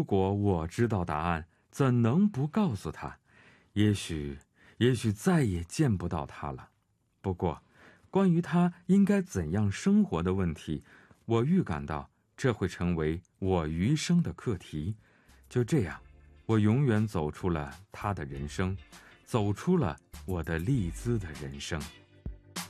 如果我知道答案，怎能不告诉他？也许再也见不到他了。不过，关于他应该怎样生活的问题，我预感到这会成为我余生的课题。就这样，我永远走出了他的人生，走出了我的丽兹的人生。